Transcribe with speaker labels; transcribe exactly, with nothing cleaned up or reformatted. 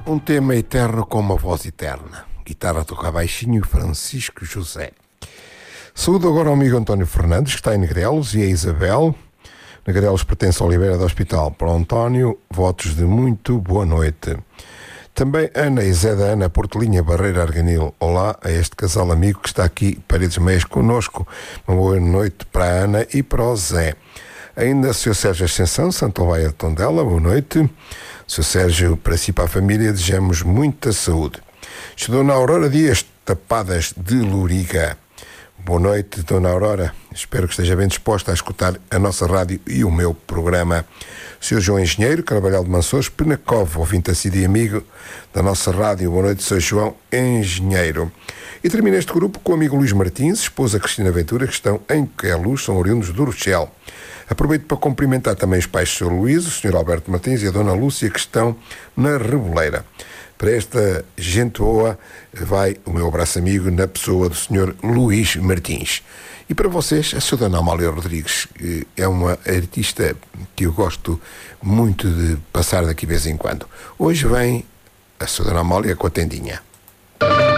Speaker 1: Um tema eterno com uma voz eterna. Guitarra toca baixinho, Francisco José. Saúdo agora ao amigo António Fernandes, que está em Negrelos, e a Isabel. Negrelos pertence ao Oliveira do Hospital. Para o António, votos de muito boa noite. Também Ana e Zé da Ana Portelinha Barreira Arganil. Olá a este casal amigo que está aqui, Paredes Meias, connosco. Uma boa noite para a Ana e para o Zé. Ainda o senhor Sérgio Ascensão, Santo Laia de Tondela, boa noite. senhor Sérgio, para si e para a família, desejamos muita saúde. Dona Aurora Dias, Tapadas de Loriga. Boa noite, Dona Aurora. Espero que esteja bem disposta a escutar a nossa rádio e o meu programa. senhor João Engenheiro, Carvalhal de Mansores, Penacov, ouvinte assíduo e amigo da nossa rádio. Boa noite, senhor João Engenheiro. E termina este grupo com o amigo Luís Martins, esposa Cristina Ventura, que estão em Queluz, são oriundos do Rochelle. Aproveito para cumprimentar também os pais do senhor Luís, o senhor Alberto Martins e a dona Lúcia, que estão na Reboleira. Para esta gente boa vai o meu abraço amigo na pessoa do senhor Luís Martins. E para vocês, a senhora Dona Amália Rodrigues é uma artista que eu gosto muito de passar daqui de vez em quando. Hoje vem a senhora Dona Amália com a tendinha.